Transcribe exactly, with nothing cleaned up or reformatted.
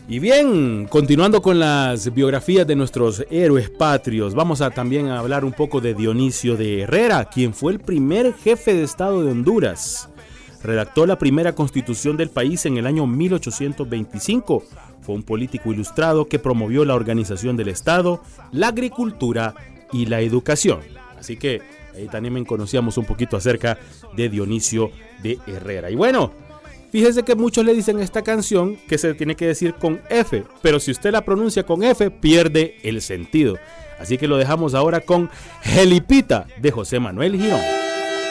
Y bien, continuando con las biografías de nuestros héroes patrios, vamos a también a hablar un poco de Dionisio de Herrera, quien fue el primer jefe de Estado de Honduras. Redactó la primera constitución del país en el año mil ochocientos veinticinco. Fue un político ilustrado que promovió la organización del Estado, la agricultura y la educación. Así que ahí también conocíamos un poquito acerca de Dionisio de Herrera. Y bueno, fíjese que muchos le dicen a esta canción que se tiene que decir con F, pero si usted la pronuncia con F, pierde el sentido. Así que lo dejamos ahora con Gelipita de José Manuel Girón.